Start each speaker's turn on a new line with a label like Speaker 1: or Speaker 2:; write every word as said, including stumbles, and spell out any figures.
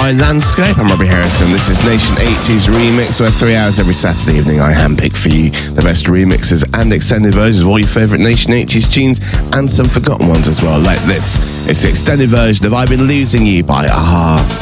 Speaker 1: My Landscape. I'm Robbie Harrison. This is Nation eighties Remix, where three hours every Saturday evening I handpick for you the best remixes and extended versions of all your favourite Nation eighties tunes and some forgotten ones as well, like this. It's the extended version of I've Been Losing You by a-ha.